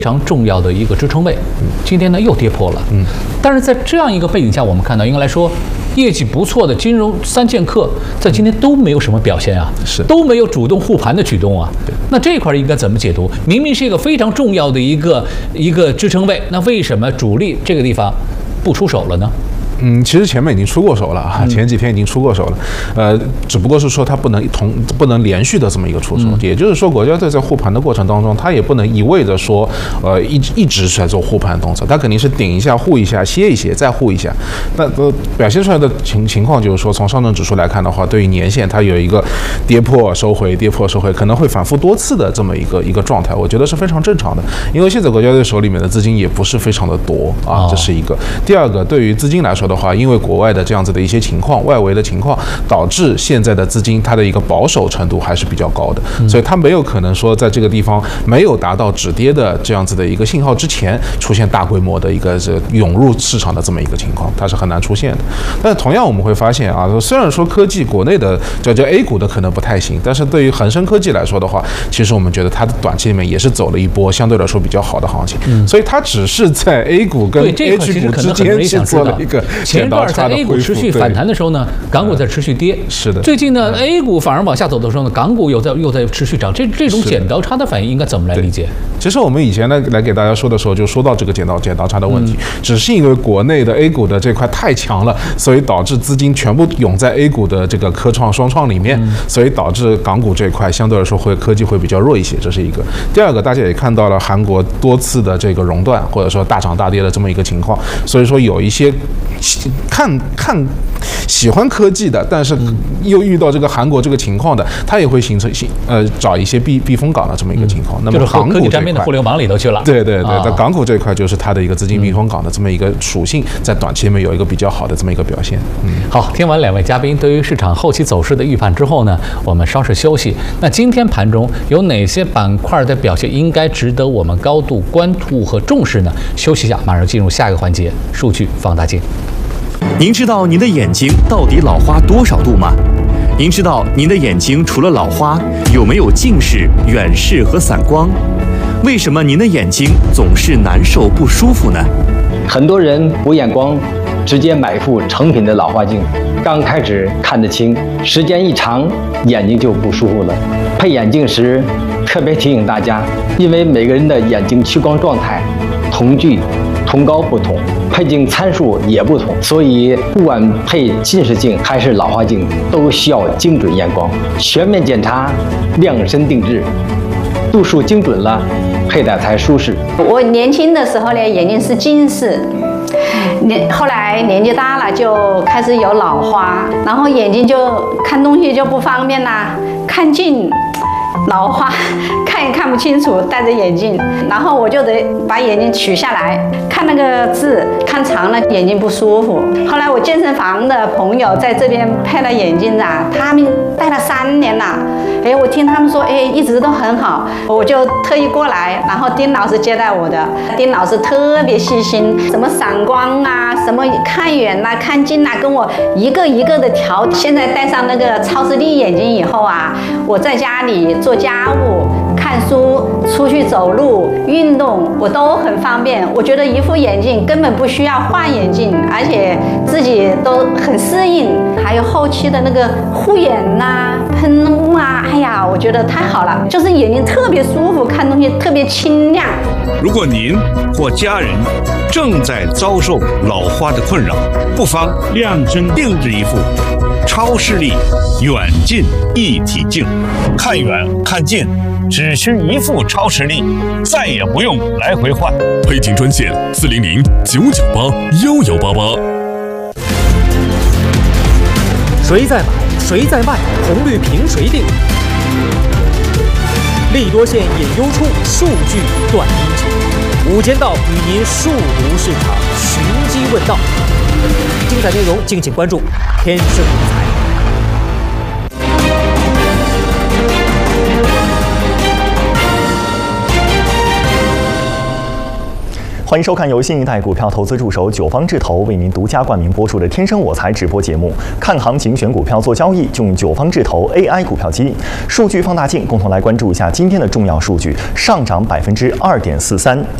非常重要的一个支撑位，今天呢又跌破了。但是在这样一个背景下，我们看到应该来说，业绩不错的金融三剑客在今天都没有什么表现啊，都没有主动护盘的举动啊。那这块应该怎么解读？明明是一个非常重要的一个支撑位，那为什么主力这个地方不出手了呢？ 其实前面已经出过手了啊，前几天已经出过手了，只不过是说它不能连续的这么一个出手，也就是说国家队在护盘的过程当中，它也不能一味的说一直在做护盘动作，它肯定是顶一下护一下歇一歇再护一下，那表现出来的情况就是说，从上证指数来看的话，对于年线它有一个跌破收回跌破收回，可能会反复多次的这么一个状态，我觉得是非常正常的，因为现在国家队手里面的资金也不是非常的多啊，这是一个。第二个，对于资金来说的话，因为国外的这样子的一些情况，外围的情况，导致现在的资金它的一个保守程度还是比较高的，所以它没有可能说在这个地方没有达到止跌的这样子的一个信号之前，出现大规模的一个涌入市场的这么一个情况，它是很难出现的。但同样我们会发现啊，虽然说科技国内的叫 A 股的可能不太行，但是对于恒生科技来说的话，其实我们觉得它的短期里面也是走了一波相对来说比较好的行情，所以它只是在 A 股跟 H 股之间去做了一个剪刀差的恢复。 在 A 股持续反弹的时候呢，港股在持续跌。 是的。 最近呢 ，A 股反而往下走的时候呢，港股又在持续涨。这种剪刀差的反应应该怎么来理解？ 其实我们以前呢来给大家说的时候，就说到这个剪刀差的问题，只是因为国内的 A 股的这块太强了，所以导致资金全部涌在 A 股的这个科创双创里面，所以导致港股这块相对来说科技会比较弱一些，这是一个。第二个，大家也看到了韩国多次的这个熔断或者说大涨大跌的这么一个情况，所以说有一些喜欢科技的，但是又遇到这个韩国这个情况的，它也会形成找一些避风港的这么一个情况。那么港股这块，科技沾边的互联网里头去了。对，在港股这块就是它的一个资金避风港的这么一个属性，在短期里面有一个比较好的这么一个表现。 好，听完两位嘉宾对于市场后期走势的预判之后呢，我们稍事休息。那今天盘中有哪些板块的表现应该值得我们高度关注和重视呢？休息一下，马上进入下一个环节——数据放大镜。 您知道您的眼睛到底老花多少度吗？您知道您的眼睛除了老花，有没有近视、远视和散光？为什么您的眼睛总是难受不舒服呢？ 很多人补眼光，直接买副成品的老花镜，刚开始看得清，时间一长，眼睛就不舒服了。配眼镜时，特别提醒大家，因为每个人的眼睛屈光状态、瞳距、瞳高不同，配镜参数也不同，所以不管配近视镜还是老花镜，都需要精准验光，全面检查，量身定制，度数精准了，佩戴才舒适。 我年轻的时候呢，眼睛是近视。后来年纪大了就开始有老花，然后眼睛就看东西就不方便啦，看近老花看也看不清楚，戴着眼镜，然后我就得把眼镜取下来，看那个字看长了眼睛不舒服。后来我健身房的朋友在这边配了眼镜啊，他们戴了3年了，我听他们说一直都很好，我就特意过来，然后丁老师接待我的，丁老师特别细心，什么散光啊，什么看远啊看近啊，跟我一个一个的调。现在戴上那个超视力眼镜以后啊，我在家里做家务、看书、出去走路、运动，我都很方便。我觉得一副眼镜根本不需要换眼镜，而且自己都很适应。还有后期的那个护眼呐、喷雾啊，哎呀，我觉得太好了，就是眼睛特别舒服，看东西特别清亮。 如果您或家人正在遭受老花的困扰，不妨量身定制一副超视力远近一体镜，看远看近只需一副超视力，再也不用来回换。 配镜专线400-998-1188。 谁在买，谁在卖，红绿凭谁定？利多线引优出，数据断阴晴。午间道与您速读市场，寻机问道。精彩内容敬请关注天盛理财。 欢迎收看由新一代股票投资助手九方智投为您独家冠名播出的《天生我材》直播节目。看行情选股票做交易，就用九方智投 AI 股票机。数据放大镜，共同来关注一下今天的重要数据：上涨2.43%。